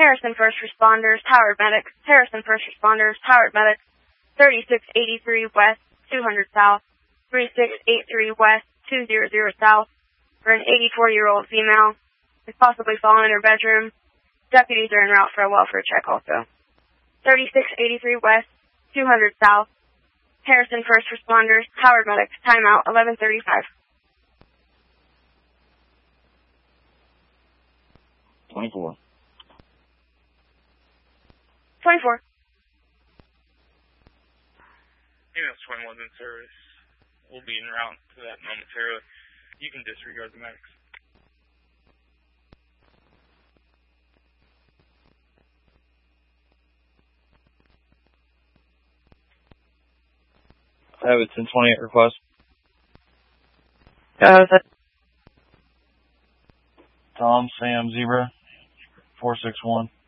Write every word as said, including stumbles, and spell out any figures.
Harrison First Responders, Howard Medics. Harrison First Responders, Howard Medics. thirty-six eighty-three West, two hundred South. thirty-six eighty-three West, two hundred South. For an eighty-four-year-old female. Is possibly fallen in her bedroom. Deputies are en route for a welfare check also. thirty-six eighty-three West, two hundred South. Harrison First Responders, Howard Medics. Timeout, eleven thirty-five. twenty-four. twenty-four. Female twenty-one's in service. We'll be en route to that momentarily. You can disregard the medics. I have a ten twenty-eight request. Go ahead. Tom, Sam, Zebra, four six one.